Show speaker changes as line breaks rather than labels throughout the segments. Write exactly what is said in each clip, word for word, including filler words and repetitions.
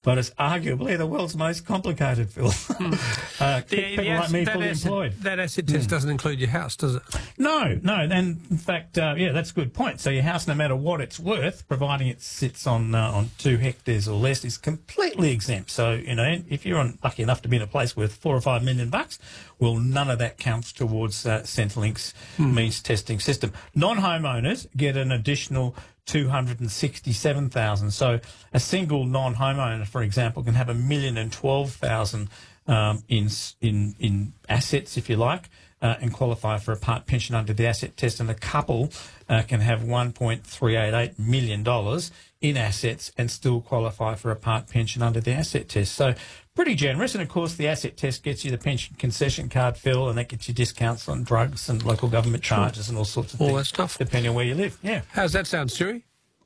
but it's arguably the world's most complicated, Phil. uh,
The,
people
the
like
asset,
me
that,
fully
asset,
employed.
that asset test
Mm.
doesn't include your house, does it?
No, no. And in fact, uh, yeah, that's a good point. So your house, no matter what it's worth, providing it sits on uh, on two hectares or less, is completely exempt. So, you know, if you're on, lucky enough to be in a place worth four or five million bucks, well, none of that counts towards uh, Centrelink's mm. means testing system. Non-homeowners get an additional two hundred sixty-seven thousand. So a single non-homeowner, for example, can have a million and twelve thousand um, in in in assets, if you like, uh, and qualify for a part pension under the asset test. And a couple uh, can have one point three eight eight million dollars in assets and still qualify for a part pension under the asset test. So pretty generous. And of course, the asset test gets you the pension concession card, Phil, and that gets you discounts on drugs and local government charges sure. and all sorts of
all
things.
All that stuff.
Depending on where you live. Yeah.
How's that sound, Stewie?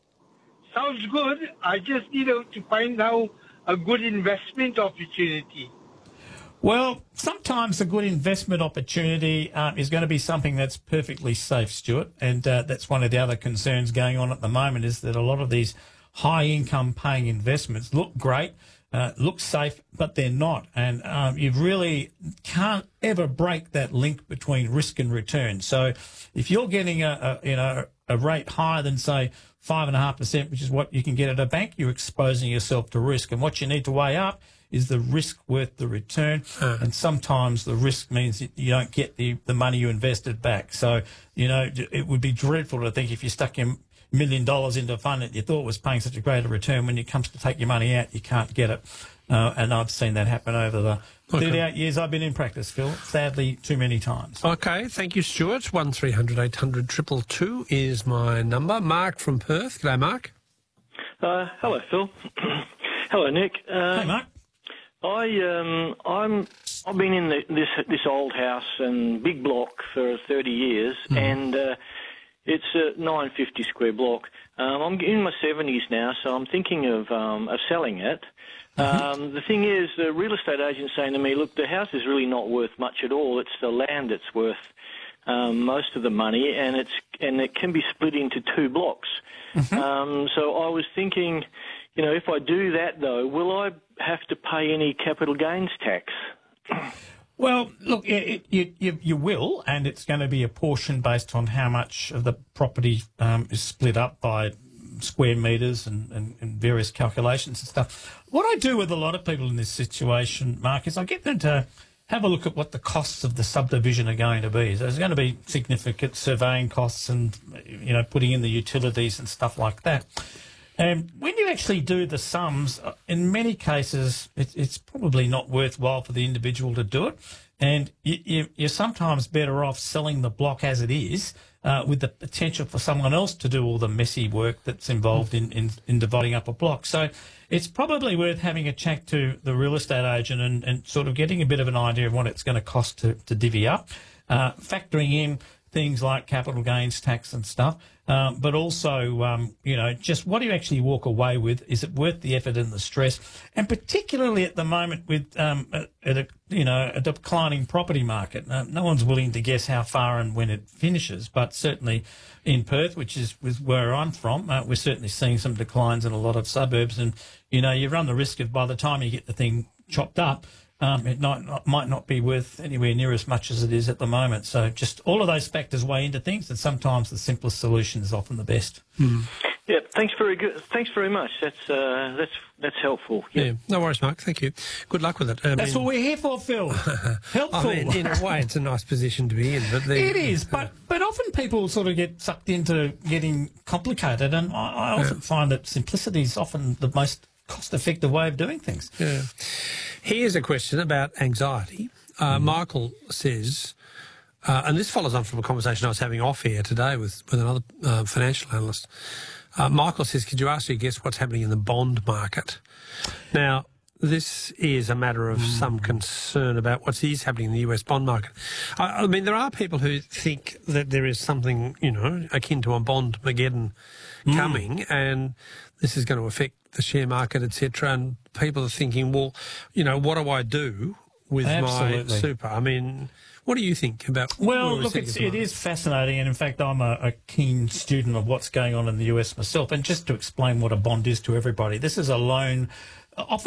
Sounds good. I just need to find out a good investment opportunity.
Well, sometimes a good investment opportunity um, is going to be something that's perfectly safe, Stuart, and uh, that's one of the other concerns going on at the moment is that a lot of these high-income paying investments look great, uh, look safe, but they're not, and um, you really can't ever break that link between risk and return. So if you're getting a, a you know a rate higher than, say, five and a half percent, which is what you can get at a bank, you're exposing yourself to risk, and what you need to weigh up is the risk worth the return, uh. and sometimes the risk means that you don't get the, the money you invested back. So, you know, it would be dreadful to think if you stuck your million dollars into a fund that you thought was paying such a greater return, when it comes to take your money out, you can't get it. Uh, and I've seen that happen over the okay. thirty-eight years I've been in practice, Phil. Sadly, too many times.
Okay, thank you, Stuart. one three hundred eight hundred two two two is my number. Mark from Perth. G'day, Mark.
Uh, hello, Phil. Hello, Nick. Uh,
hey, Mark.
I um I'm I've been in the, this this old house and big block for thirty years, mm. and uh, it's a nine fifty square block. Um, I'm in my seventies now, so I'm thinking of um, of selling it. Mm-hmm. Um, the thing is, the real estate agent's saying to me, "Look, the house is really not worth much at all. It's the land that's worth um, most of the money, and it's and it can be split into two blocks." Mm-hmm. Um, so I was thinking, you know, if I do that though, will I have to pay any capital gains tax?
Well, look, it, it, you, you will, and it's going to be a portion based on how much of the property um, is split up by square metres and, and, and various calculations and stuff. What I do with a lot of people in this situation, Mark, is I get them to have a look at what the costs of the subdivision are going to be. So there's going to be significant surveying costs and, you know, putting in the utilities and stuff like that. And when you actually do the sums, in many cases, it, it's probably not worthwhile for the individual to do it. And you, you, you're sometimes better off selling the block as it is, uh, with the potential for someone else to do all the messy work that's involved in, in, in dividing up a block. So it's probably worth having a chat to the real estate agent and, and sort of getting a bit of an idea of what it's going to cost to, to divvy up, uh, factoring in things like capital gains tax and stuff, um, but also, um, you know, just what do you actually walk away with? Is it worth the effort and the stress? And particularly at the moment with, um, a, a, you know, a declining property market, uh, no one's willing to guess how far and when it finishes, but certainly in Perth, which is where I'm from, uh, we're certainly seeing some declines in a lot of suburbs, and, you know, you run the risk of by the time you get the thing chopped up, Um, it not, not, might not be worth anywhere near as much as it is at the moment. So just all of those factors weigh into things, and sometimes the simplest solution is often the best.
Mm. Yeah, thanks very good. Thanks very much. That's uh, that's that's helpful. Yeah.
yeah, no worries, Mark. Thank you. Good luck with it. I
that's
mean,
what we're here for, Phil. Helpful.
I mean, in a way, it's a nice position to be in. But
it is, but but often people sort of get sucked into getting complicated, and I, I often yeah. find that simplicity is often the most cost-effective way of doing things.
Yeah. Here's a question about anxiety. Uh, mm. Michael says, uh, and this follows on from a conversation I was having off air today with, with another uh, financial analyst. Uh, Michael says, could you actually guess what's happening in the bond market? Now, this is a matter of mm. some concern about what is happening in the U S bond market. I, I mean, there are people who think that there is something, you know, akin to a bond-mageddon mm. coming, and this is going to affect the share market, et cetera. And people are thinking, well, you know, what do I do with
Absolutely.
my super? I mean, what do you think about?
Well, look, it's, it is fascinating, and in fact, I'm a, a keen student of what's going on in the U S myself. And just to explain what a bond is to everybody, this is a loan, often